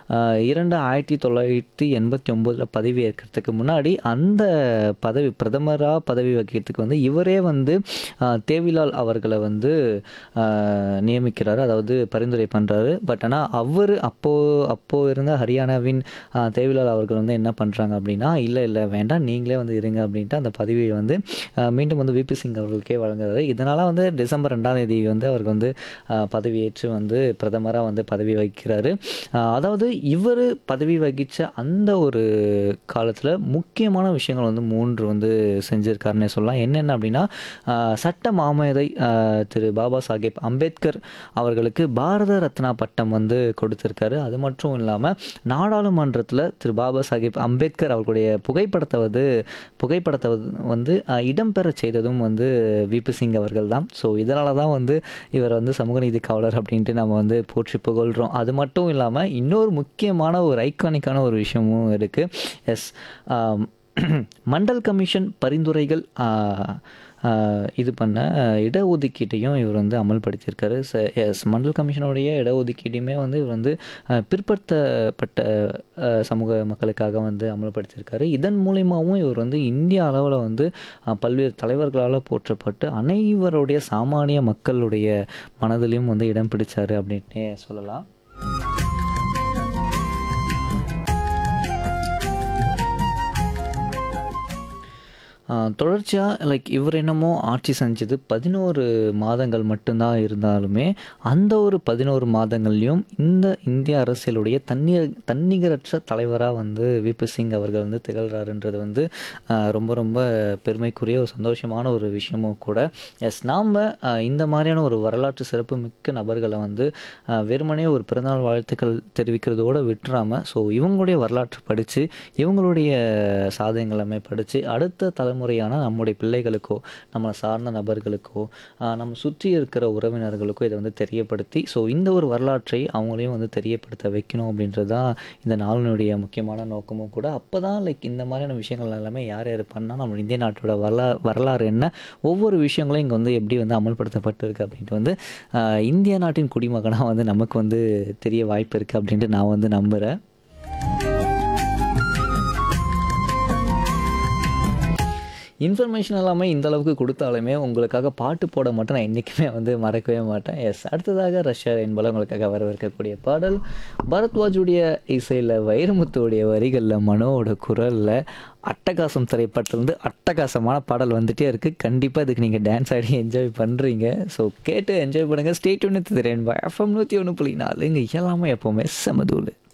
அ 1989 பதவியேற்கிறதுக்கு முன்னாடி அந்த பதவி வகிக்கிறதுக்கு வந்து இவரே வந்து தேவிலால் அவர்களை வந்து நியமிக்கிறாரு. அதாவது பரிந்துரை பண்ணுறாரு. பட் ஆனால் அவர் அப்போ இருந்த ஹரியானாவின் தேவிலால் அவர்கள் வந்து என்ன பண்ணுறாங்க அப்படின்னா, இல்லை வேண்டாம், நீங்களே வந்து இருங்க அப்படின்ட்டு அந்த பதவியை வந்து மீண்டும் வந்து விபி சிங் அவர்களுக்கே வழங்குறாரு. இதனால் வந்து டிசம்பர் 2ஆம் தேதி வந்து அவருக்கு வந்து பதவியேற்று வந்து பிரதமராக வந்து பதவி வகிக்கிறாரு. அதாவது இவர் பதவி வகித்த அந்த ஒரு காலத்தில் முக்கியமான விஷயங்கள் வந்து 3 வந்து செஞ்சுருக்காருன்னே சொல்லலாம். என்னென்ன அப்படின்னா, சட்ட மாமேதை திரு பாபா சாஹேப் அம்பேத்கர் அவர்களுக்கு பாரத ரத்னா பட்டம் வந்து கொடுத்துருக்காரு. அது மட்டும் இல்லாமல் நாடாளுமன்றத்தில் திரு பாபா சாஹேப் அம்பேத்கர் அவர்களுடைய புகைப்படத்தை வந்து இடம்பெற செய்ததும் வந்து விபி சிங் அவர்கள் தான். ஸோ இதனால தான் வந்து இவர் வந்து சமூக நீதி காவலர் அப்படின்ட்டு நம்ம வந்து போற்றி புகழ்கிறோம். அது மட்டும் இல்லாமல் இன்னொரு முக்கியமான ஒரு ஐகானிக்கான ஒரு விஷயமும் இருக்குது. எஸ், மண்டல் கமிஷன் பரிந்துரைகள் இது பண்ண இடஒதுக்கீட்டையும் இவர் வந்து அமல்படுத்தியிருக்காரு. எஸ், மண்டல் கமிஷனுடைய இடஒதுக்கீட்டையுமே வந்து இவர் வந்து பிற்படுத்தப்பட்ட சமூக மக்களுக்காக வந்து அமல்படுத்தியிருக்காரு. இதன் மூலியமாகவும் இவர் வந்து இந்திய அளவில் வந்து பல்வேறு தலைவர்களால் போற்றப்பட்டு அனைவருடைய சாமானிய மக்களுடைய மனதிலையும் வந்து இடம் பிடிச்சாரு அப்படின்னே சொல்லலாம். தொடர்ச்சியாக இவர் என்னமோ ஆட்சி செஞ்சது 11 மாதங்கள் மட்டும்தான் இருந்தாலுமே, அந்த ஒரு 11 மாதங்கள்லையும் இந்த இந்திய அரசியலுடைய தன்னிகரற்ற தலைவராக வந்து விபி சிங் அவர்கள் வந்து திகழ்கிறாருன்றது வந்து ரொம்ப ரொம்ப பெருமைக்குரிய ஒரு சந்தோஷமான ஒரு விஷயமும் கூட. எஸ், நாம் இந்த மாதிரியான ஒரு வரலாற்று சிறப்பு மிக்க நபர்களை வந்து வெறுமனே ஒரு பிறந்தநாள் வாழ்த்துக்கள் தெரிவிக்கிறதோடு விட்டுறாமல், ஸோ இவங்களுடைய வரலாற்று படித்து இவங்களுடைய சாதனைகளுமே படித்து அடுத்த தலைமுறையான நம்முடைய பிள்ளைகளுக்கோ, நம்மளை சார்ந்த நபர்களுக்கோ, நம்ம சுற்றி இருக்கிற உறவினர்களுக்கோ இதை வந்து தெரியப்படுத்தி, ஸோ இந்த ஒரு வரலாற்றை அவங்களையும் வந்து தெரியப்படுத்த வைக்கணும் அப்படின்றது தான் இந்த நாளினுடைய முக்கியமான நோக்கமும் கூட. அப்போ தான் இந்த மாதிரியான விஷயங்கள் எல்லாமே யார் பண்ணால் நம்ம இந்திய நாட்டோட வரலாறு என்ன, ஒவ்வொரு விஷயங்களும் இங்கே வந்து எப்படி வந்து அமல்படுத்தப்பட்டிருக்கு அப்படின்ட்டு வந்து இந்திய நாட்டின் குடிமகனாக வந்து நமக்கு வந்து தெரிய வாய்ப்பு இருக்குது அப்படின்ட்டு நான் வந்து நம்புகிறேன். இன்ஃபர்மேஷன் எல்லாமே இந்த அளவுக்கு கொடுத்தாலுமே உங்களுக்காக பாட்டு போட மட்டும் நான் என்றைக்குமே வந்து மறக்கவே மாட்டேன். எஸ், அடுத்ததாக ரஷ்யா என்பது உங்களுக்காக வரவேற்கக்கூடிய பாடல் பரத்வாஜுடைய இசையில், வைரமுத்துடைய வரிகளில், மனோவோட குரலில் அட்டகாசம் திரைப்படத்துலேருந்து அட்டகாசமான பாடல் வந்துகிட்டே இருக்குது. கண்டிப்பாக இதுக்கு நீங்கள் டான்ஸ் ஆடி என்ஜாய் பண்ணுறீங்க. ஸோ கேட்டு என்ஜாய் பண்ணுங்கள். Stay tune with rainbow FM 101.4. இங்கே எல்லாமே எப்போவுமே செமதூள்.